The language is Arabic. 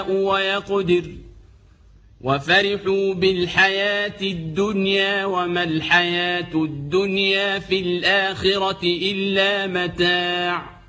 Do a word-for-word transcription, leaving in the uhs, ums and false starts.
ويقدر وفرحوا بالحياة الدنيا وما الحياة الدنيا في الآخرة إلا متاع.